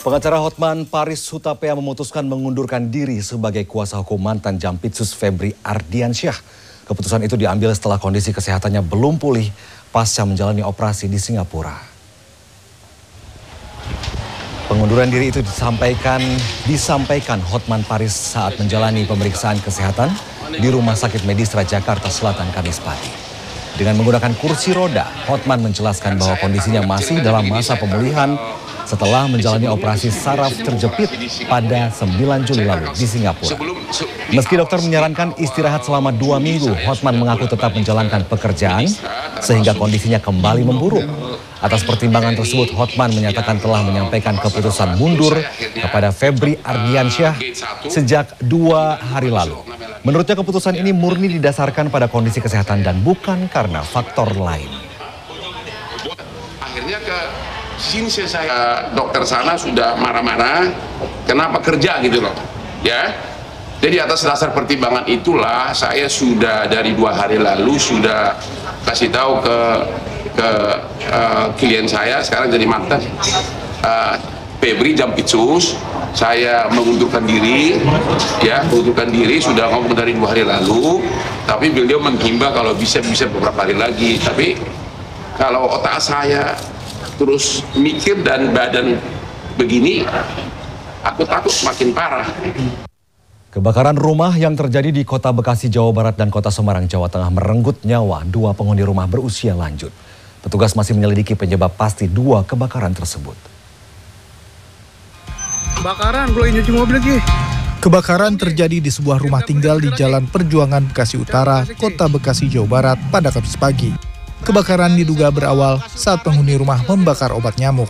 Pengacara Hotman Paris Hutapea memutuskan mengundurkan diri sebagai kuasa hukum mantan Jampitsus Febri Ardiansyah. Keputusan itu diambil setelah kondisi kesehatannya belum pulih pasca menjalani operasi di Singapura. Pengunduran diri itu disampaikan Hotman Paris saat menjalani pemeriksaan kesehatan di Rumah Sakit Medistra Jakarta Selatan Kamis pagi. Dengan menggunakan kursi roda, Hotman menjelaskan bahwa kondisinya masih dalam masa pemulihan setelah menjalani operasi saraf terjepit pada 9 Juli lalu di Singapura. Meski dokter menyarankan istirahat selama 2 minggu, Hotman mengaku tetap menjalankan pekerjaan sehingga kondisinya kembali memburuk. Atas pertimbangan tersebut, Hotman menyatakan telah menyampaikan keputusan mundur kepada Febri Ardiansyah sejak 2 hari lalu. Menurutnya keputusan ini murni didasarkan pada kondisi kesehatan dan bukan karena faktor lain. Akhirnya sini saya dokter sana sudah marah-marah, kenapa kerja gitu loh, ya. Jadi atas dasar pertimbangan itulah saya sudah dari 2 hari lalu sudah kasih tahu ke klien saya sekarang jadi mantan Febri Jampitsus, saya mengundurkan diri, ya, mengundurkan diri sudah ngomong dari 2 hari lalu, tapi beliau menghimbau kalau bisa beberapa hari lagi. Tapi kalau otak saya terus mikir dan badan begini, aku takut makin parah. Kebakaran rumah yang terjadi di Kota Bekasi, Jawa Barat dan Kota Semarang, Jawa Tengah merenggut nyawa 2 penghuni rumah berusia lanjut. Petugas masih menyelidiki penyebab pasti 2 kebakaran tersebut. Kebakaran terjadi di sebuah rumah tinggal di Jalan Perjuangan Bekasi Utara, Kota Bekasi, Jawa Barat pada Kamis pagi. Kebakaran diduga berawal saat penghuni rumah membakar obat nyamuk.